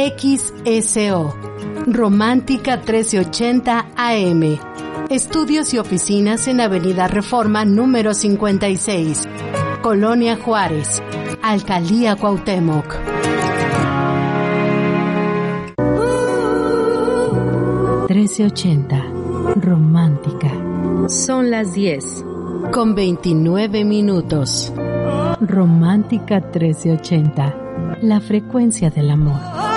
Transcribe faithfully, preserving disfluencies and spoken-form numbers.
X S O. Romántica trece ochenta A M. Estudios y oficinas en Avenida Reforma número cincuenta y seis, Colonia Juárez, Alcaldía Cuauhtémoc. trece ochenta, Romántica. Son las diez. Con veintinueve minutos. Romántica trece ochenta, la frecuencia del amor.